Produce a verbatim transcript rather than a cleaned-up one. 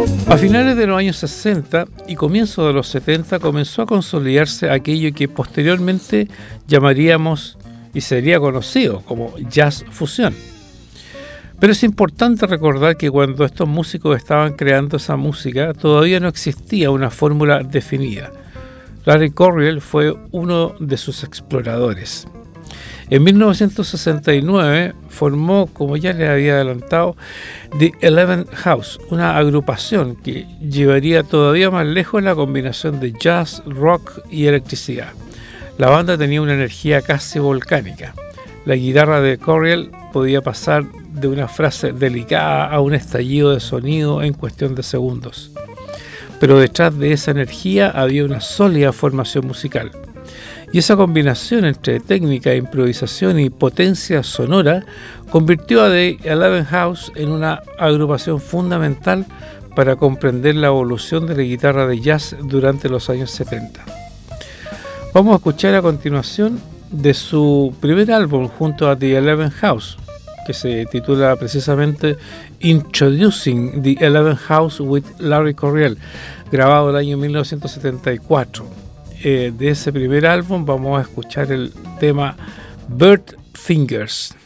A finales de los años sesenta y comienzos de los setenta comenzó a consolidarse aquello que posteriormente llamaríamos y sería conocido como jazz fusión. Pero es importante recordar que cuando estos músicos estaban creando esa música todavía no existía una fórmula definida. Larry Coryell fue uno de sus exploradores. En mil novecientos sesenta y nueve formó, como ya les había adelantado, The Eleventh House, una agrupación que llevaría todavía más lejos la combinación de jazz, rock y electricidad. La banda tenía una energía casi volcánica. La guitarra de Coryell podía pasar de una frase delicada a un estallido de sonido en cuestión de segundos. Pero detrás de esa energía había una sólida formación musical. Y esa combinación entre técnica, improvisación y potencia sonora convirtió a The Eleventh House en una agrupación fundamental para comprender la evolución de la guitarra de jazz durante los años setenta. Vamos a escuchar a continuación de su primer álbum junto a The Eleventh House, que se titula precisamente Introducing the Eleventh House with Larry Coryell, grabado el año mil novecientos setenta y cuatro. Eh, de ese primer álbum vamos a escuchar el tema Bird Fingers.